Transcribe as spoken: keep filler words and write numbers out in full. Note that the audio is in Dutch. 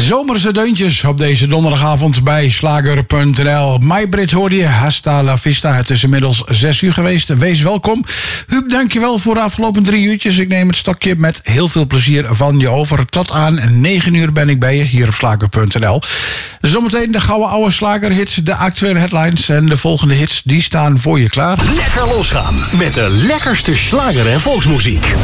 Zomerse deuntjes op deze donderdagavond bij Slager punt n l. Maybrit hoorde je, hasta la vista. Het is inmiddels zes uur geweest. Wees welkom. Huub, dankjewel voor de afgelopen drie uurtjes. Ik neem het stokje met heel veel plezier van je over. Tot aan negen uur ben ik bij je hier op Slager punt n l. Zometeen de gouden oude slagerhits, de actuele headlines en de volgende hits, die staan voor je klaar. Lekker losgaan met de lekkerste slager en volksmuziek.